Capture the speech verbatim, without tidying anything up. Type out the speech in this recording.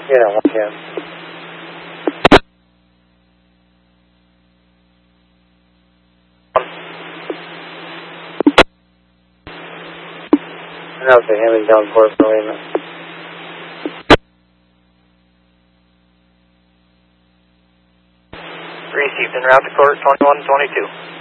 Yeah, one ten. And that was the Hemi down for us, Marina. Received en route to court twenty-one twenty-two.